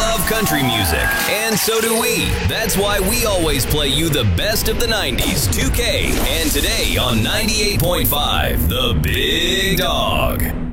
love country music, and so do we. That's why we always play you the best of the 90s, 2K, and today on 98.5, The Big Dog.